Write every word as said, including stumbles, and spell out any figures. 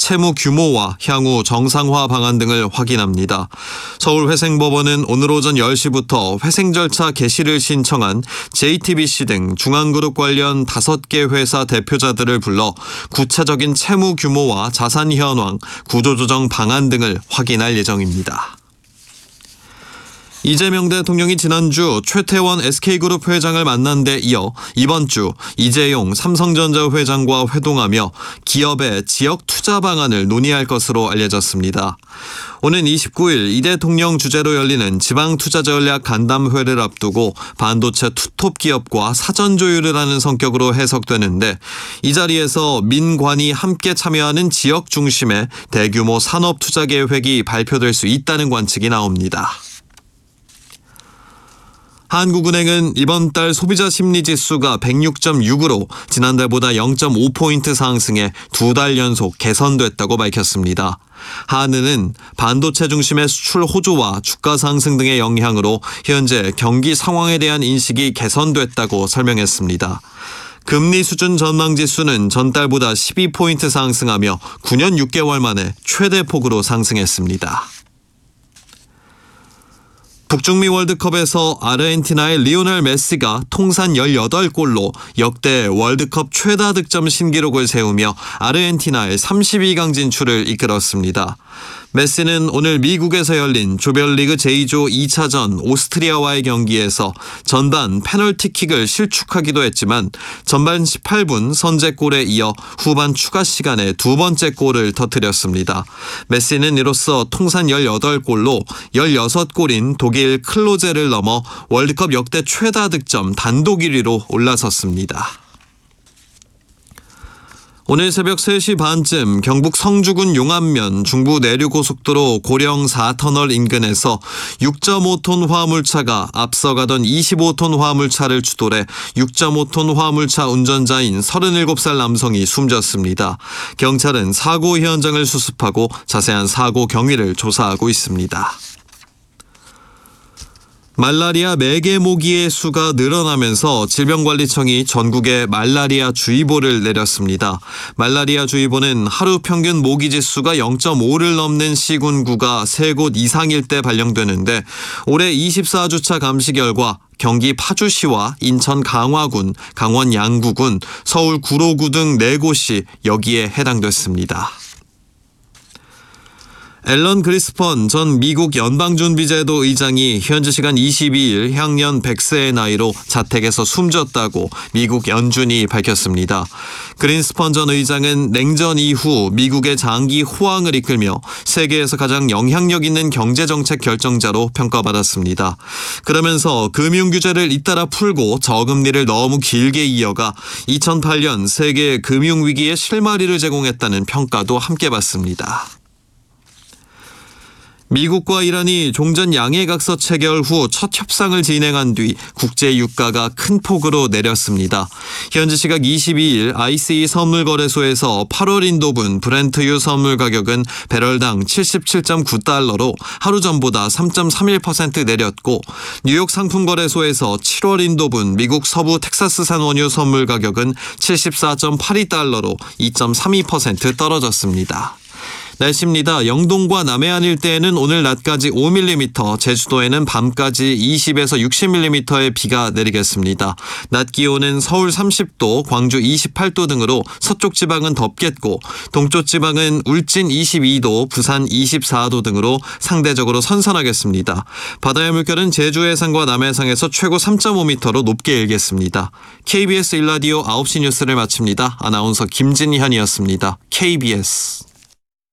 채무 규모와 향후 정상화 방안 등을 확인합니다. 서울회생법원은 오늘 오전 열 시부터 회생 절차 개시를 신청한 제이티비씨 등 중앙그룹 관련 다섯 개 회사 대표자들을 불러 구체적인 채무 규모와 자산 현황, 구조조정 방안 등을 확인할 예정입니다. 이재명 대통령이 지난주 최태원 에스케이그룹 회장을 만난 데 이어 이번 주 이재용 삼성전자 회장과 회동하며 기업의 지역 투자 방안을 논의할 것으로 알려졌습니다. 오는 이십구 일 이 대통령 주재로 열리는 지방투자전략 간담회를 앞두고 반도체 투톱 기업과 사전 조율을 하는 성격으로 해석되는데, 이 자리에서 민관이 함께 참여하는 지역 중심의 대규모 산업 투자 계획이 발표될 수 있다는 관측이 나옵니다. 한국은행은 이번 달 소비자 심리지수가 백육 점 육으로 지난달보다 영 점 오 포인트 상승해 두 달 연속 개선됐다고 밝혔습니다. 한은은 반도체 중심의 수출 호조와 주가 상승 등의 영향으로 현재 경기 상황에 대한 인식이 개선됐다고 설명했습니다. 금리 수준 전망지수는 전달보다 십이 포인트 상승하며 구 년 육 개월 만에 최대폭으로 상승했습니다. 북중미 월드컵에서 아르헨티나의 리오넬 메시가 통산 열여덟 골로 역대 월드컵 최다 득점 신기록을 세우며 아르헨티나의 삼십이 강 진출을 이끌었습니다. 메시는 오늘 미국에서 열린 조별리그 제이조 이 차전 오스트리아와의 경기에서 전반 페널티킥을 실축하기도 했지만 전반 십팔 분 선제골에 이어 후반 추가 시간에 두 번째 골을 터뜨렸습니다. 메시는 이로써 통산 열여덟 골로 열여섯 골인 독일 클로제를 넘어 월드컵 역대 최다 득점 단독 일 위로 올라섰습니다. 오늘 새벽 세 시 반쯤 경북 성주군 용안면 중부 내륙고속도로 고령 사 터널 인근에서 육 점 오 톤 화물차가 앞서가던 이십오 톤 화물차를 추돌해 육 점 오 톤 화물차 운전자인 서른일곱 살 남성이 숨졌습니다. 경찰은 사고 현장을 수습하고 자세한 사고 경위를 조사하고 있습니다. 말라리아 매개 모기의 수가 늘어나면서 질병관리청이 전국에 말라리아 주의보를 내렸습니다. 말라리아 주의보는 하루 평균 모기 지수가 영 점 오를 넘는 시군구가 세 곳 이상일 때 발령되는데, 올해 이십사 주차 감시 결과 경기 파주시와 인천 강화군, 강원 양구군, 서울 구로구 등 네 곳이 여기에 해당됐습니다. 앨런 그리스펀 전 미국 연방준비제도 의장이 현지 시간 이십이 일 향년 백 세의 나이로 자택에서 숨졌다고 미국 연준이 밝혔습니다. 그리스펀 전 의장은 냉전 이후 미국의 장기 호황을 이끌며 세계에서 가장 영향력 있는 경제정책 결정자로 평가받았습니다. 그러면서 금융규제를 잇따라 풀고 저금리를 너무 길게 이어가 이천팔 년 세계 금융위기에 실마리를 제공했다는 평가도 함께 받습니다. 미국과 이란이 종전 양해각서 체결 후 첫 협상을 진행한 뒤 국제 유가가 큰 폭으로 내렸습니다. 현지 시각 이십이 일 아이씨이 선물거래소에서 팔월 인도분 브렌트유 선물 가격은 배럴당 칠십칠 점 구 달러로 하루 전보다 삼 점 삼일 퍼센트 내렸고, 뉴욕 상품거래소에서 칠월 인도분 미국 서부 텍사스산 원유 선물 가격은 칠십사 점 팔이 달러로 이 점 삼이 퍼센트 떨어졌습니다. 날씨입니다. 영동과 남해안 일대에는 오늘 낮까지 오 밀리미터, 제주도에는 밤까지 이십에서 육십 밀리미터의 비가 내리겠습니다. 낮 기온은 서울 삼십 도, 광주 이십팔 도 등으로 서쪽 지방은 덥겠고, 동쪽 지방은 울진 이십이 도, 부산 이십사 도 등으로 상대적으로 선선하겠습니다. 바다의 물결은 제주 해상과 남해상에서 최고 삼 점 오 미터로 높게 일겠습니다. 케이비에스 일 라디오 아홉 시 뉴스를 마칩니다. 아나운서 김진현이었습니다. 케이비에스